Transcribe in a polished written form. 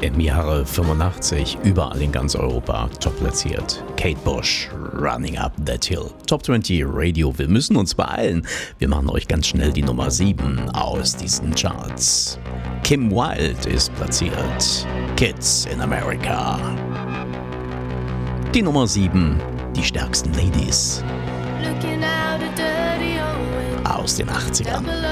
Im Jahre 85 überall in ganz Europa top platziert. Kate Bush, Running Up That Hill. Top 20 Radio. Wir müssen uns beeilen. Wir machen euch ganz schnell die Nummer 7 aus diesen Charts. Kim Wilde ist platziert. Kids in America. Die Nummer 7, die stärksten Ladies aus den 80ern.